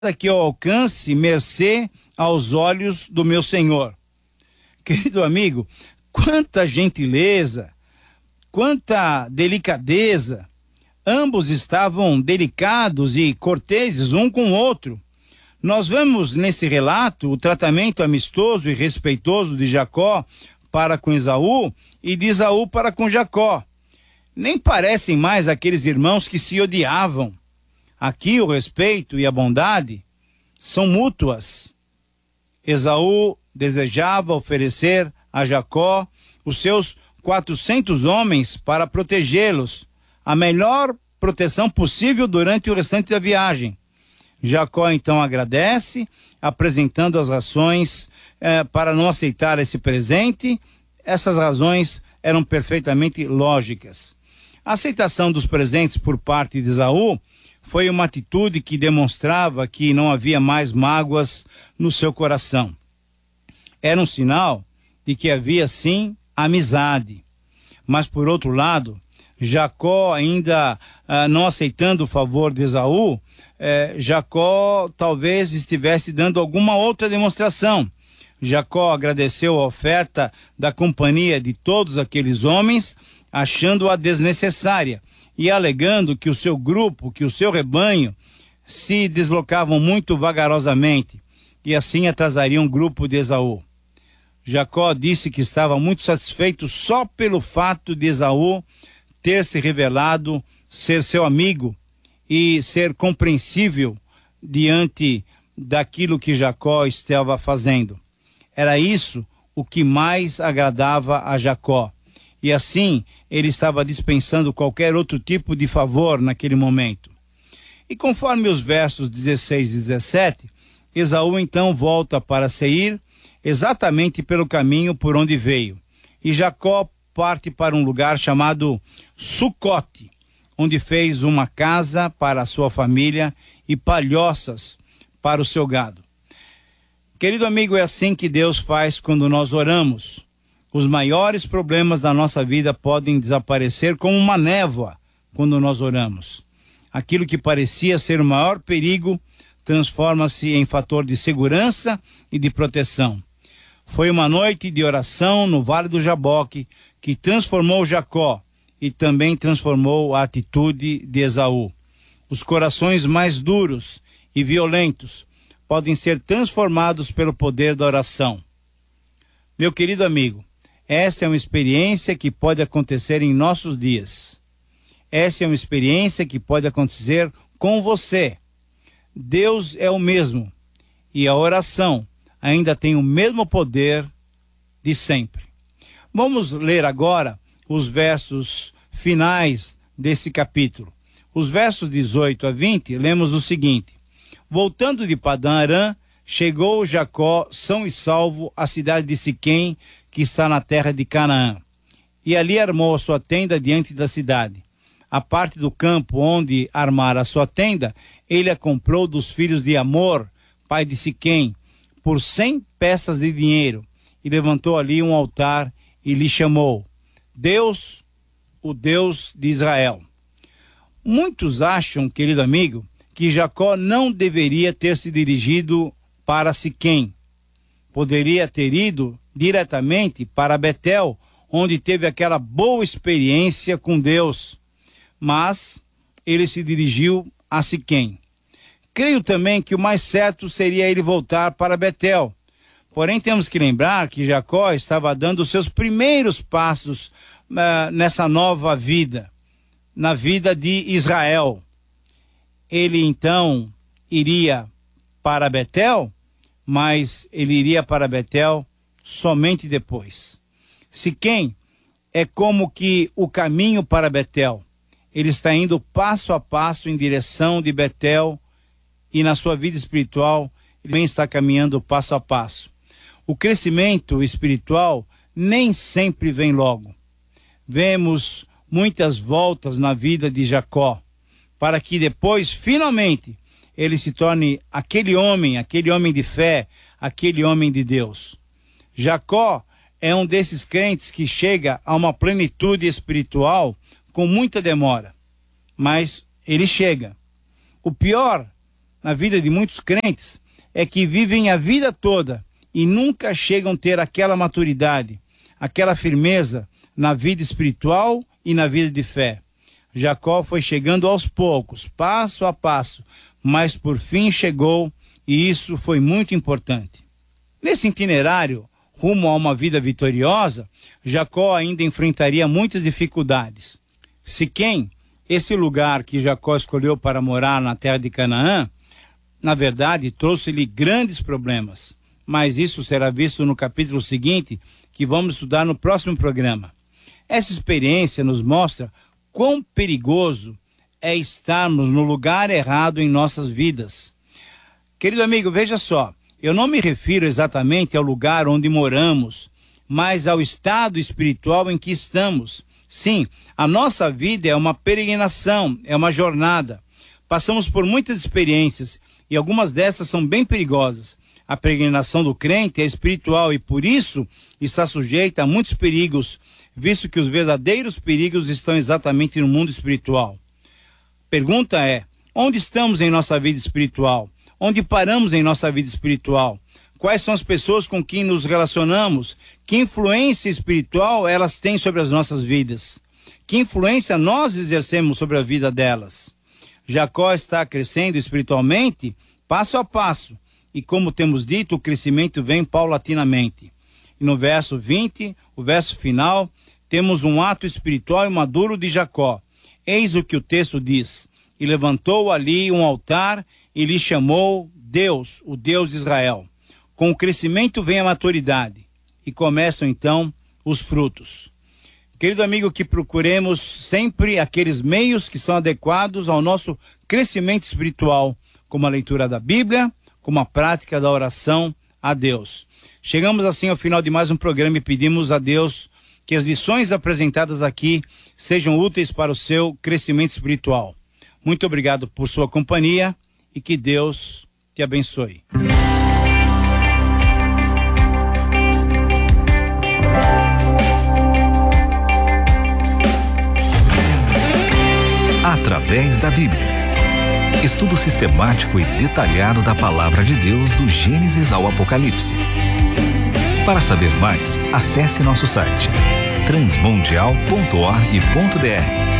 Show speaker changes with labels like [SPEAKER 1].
[SPEAKER 1] que eu alcance mercê aos olhos do meu Senhor. Querido amigo, quanta gentileza, quanta delicadeza. Ambos estavam delicados e corteses um com o outro. Nós vemos nesse relato o tratamento amistoso e respeitoso de Jacó para com Esaú e de Esaú para com Jacó. Nem parecem mais aqueles irmãos que se odiavam. Aqui o respeito e a bondade são mútuas. Esaú desejava oferecer a Jacó os seus 400 homens para protegê-los, a melhor proteção possível durante o restante da viagem. Jacó então agradece, apresentando as razões para não aceitar esse presente. Essas razões eram perfeitamente lógicas. A aceitação dos presentes por parte de Esaú foi uma atitude que demonstrava que não havia mais mágoas no seu coração. Era um sinal de que havia sim amizade. Mas por outro lado, Jacó ainda não aceitando o favor de Esaú, Jacó talvez estivesse dando alguma outra demonstração. Jacó agradeceu a oferta da companhia de todos aqueles homens, achando-a desnecessária e alegando que o seu grupo, que o seu rebanho, se deslocavam muito vagarosamente e assim atrasariam o grupo de Esaú. Jacó disse que estava muito satisfeito só pelo fato de Esaú ter se revelado ser seu amigo e ser compreensível diante daquilo que Jacó estava fazendo. Era isso o que mais agradava a Jacó. E assim ele estava dispensando qualquer outro tipo de favor naquele momento. E conforme os versos 16 e 17, Esaú então volta para Seir, exatamente pelo caminho por onde veio. E Jacó parte para um lugar chamado Sucote, onde fez uma casa para a sua família e palhoças para o seu gado. Querido amigo, é assim que Deus faz quando nós oramos. Os maiores problemas da nossa vida podem desaparecer como uma névoa quando nós oramos. Aquilo que parecia ser o maior perigo transforma-se em fator de segurança e de proteção. Foi uma noite de oração no Vale do Jaboque que transformou Jacó e também transformou a atitude de Esaú. Os corações mais duros e violentos podem ser transformados pelo poder da oração. Meu querido amigo, essa é uma experiência que pode acontecer em nossos dias. Essa é uma experiência que pode acontecer com você. Deus é o mesmo e a oração ainda tem o mesmo poder de sempre. Vamos ler agora os versos finais desse capítulo. Os versos 18 a 20, lemos o seguinte: Voltando de Padã Arã, chegou Jacó são e salvo à cidade de Siquém, que está na terra de Canaã. E ali armou a sua tenda diante da cidade. A parte do campo onde armara a sua tenda, ele a comprou dos filhos de Amor, pai de Siquém, por 100 peças de dinheiro, e levantou ali um altar e lhe chamou Deus, o Deus de Israel. Muitos acham, querido amigo, que Jacó não deveria ter se dirigido para Siquém. Poderia ter ido diretamente para Betel, onde teve aquela boa experiência com Deus, mas ele se dirigiu a Siquém. Creio também que o mais certo seria ele voltar para Betel. Porém, temos que lembrar que Jacó estava dando os seus primeiros passos nessa nova vida, na vida de Israel. Ele então iria para Betel, mas ele iria para Betel somente depois. Siquém é como que o caminho para Betel. Ele está indo passo a passo em direção de Betel e na sua vida espiritual ele também está caminhando passo a passo. O crescimento espiritual nem sempre vem logo. Vemos muitas voltas na vida de Jacó, para que depois, finalmente, ele se torne aquele homem de fé, aquele homem de Deus. Jacó é um desses crentes que chega a uma plenitude espiritual com muita demora, mas ele chega. O pior na vida de muitos crentes é que vivem a vida toda e nunca chegam a ter aquela maturidade, aquela firmeza na vida espiritual e na vida de fé. Jacó foi chegando aos poucos, passo a passo, mas por fim chegou, e isso foi muito importante. Nesse itinerário, rumo a uma vida vitoriosa, Jacó ainda enfrentaria muitas dificuldades. Siquém, esse lugar que Jacó escolheu para morar na terra de Canaã, na verdade, trouxe-lhe grandes problemas. Mas isso será visto no capítulo seguinte, que vamos estudar no próximo programa. Essa experiência nos mostra quão perigoso é estarmos no lugar errado em nossas vidas. Querido amigo, veja só, eu não me refiro exatamente ao lugar onde moramos, mas ao estado espiritual em que estamos. Sim, a nossa vida é uma peregrinação, é uma jornada. Passamos por muitas experiências e algumas dessas são bem perigosas. A peregrinação do crente é espiritual e por isso está sujeita a muitos perigos, visto que os verdadeiros perigos estão exatamente no mundo espiritual. Pergunta é, onde estamos em nossa vida espiritual? Onde paramos em nossa vida espiritual? Quais são as pessoas com quem nos relacionamos? Que influência espiritual elas têm sobre as nossas vidas? Que influência nós exercemos sobre a vida delas? Jacó está crescendo espiritualmente, passo a passo. E como temos dito, o crescimento vem paulatinamente. E no verso 20, o verso final, temos um ato espiritual e maduro de Jacó. Eis o que o texto diz. E levantou ali um altar e lhe chamou Deus, o Deus de Israel. Com o crescimento vem a maturidade. E começam então os frutos. Querido amigo, que procuremos sempre aqueles meios que são adequados ao nosso crescimento espiritual, como a leitura da Bíblia, como a prática da oração a Deus. Chegamos assim ao final de mais um programa e pedimos a Deus que as lições apresentadas aqui sejam úteis para o seu crescimento espiritual. Muito obrigado por sua companhia e que Deus te abençoe.
[SPEAKER 2] Através da Bíblia. Estudo sistemático e detalhado da Palavra de Deus do Gênesis ao Apocalipse. Para saber mais, acesse nosso site transmundial.org.br